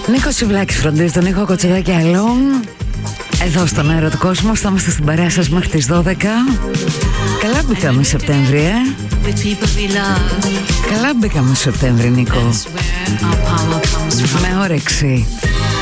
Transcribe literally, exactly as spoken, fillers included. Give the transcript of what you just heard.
Νίκος Σιβλάκης φροντίζει τον Νίκο Κοτσιδάκη Αλόν. Εδώ στον αέρα του κόσμου θα είμαστε στην παρέα σας μέχρι τις δώδεκα. Καλά μπήκαμε Σεπτέμβρη, ε? Καλά μπήκαμε Σεπτέμβρη, Νίκο. Με όρεξη.